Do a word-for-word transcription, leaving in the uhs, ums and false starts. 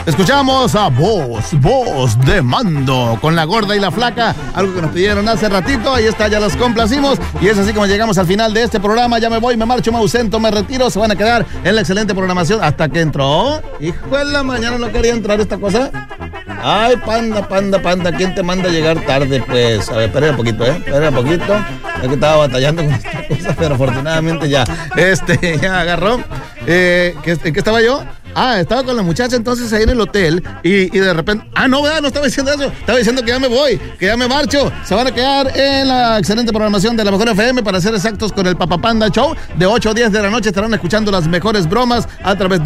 Escuchamos a Voz, Voz de Mando, con la gorda y la flaca, algo que nos pidieron hace ratito. Ahí está, ya las complacimos. Y es así como llegamos al final de este programa. Ya me voy, me marcho, me ausento, me retiro. Se van a quedar en la excelente programación hasta que entró. Hijo de la mañana, no quería entrar esta cosa. Ay, panda, panda, panda, ¿quién te manda a llegar tarde? Pues, a ver, espera un poquito, ¿eh? Espera un poquito. Es que estaba batallando con esta cosa, pero afortunadamente ya, este, ya agarró. Eh, ¿qué, ¿En qué estaba yo? Ah, estaba con la muchacha entonces ahí en el hotel y, y de repente... Ah, no, ¿verdad? No estaba diciendo eso. Estaba diciendo que ya me voy, que ya me marcho. Se van a quedar en la excelente programación de la Mejor F M, para ser exactos, con el Papá Panda Show. De ocho a diez de la noche estarán escuchando las mejores bromas a través de